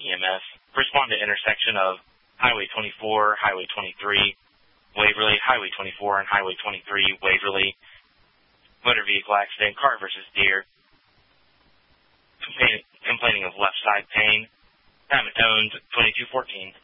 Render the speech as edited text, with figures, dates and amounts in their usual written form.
EMS. Respond to intersection of Highway 24, Highway 23, Waverly, Highway 24, and Highway 23, Waverly. Motor vehicle accident, car versus deer. Complaining of left side pain. Time of tones, 22:14.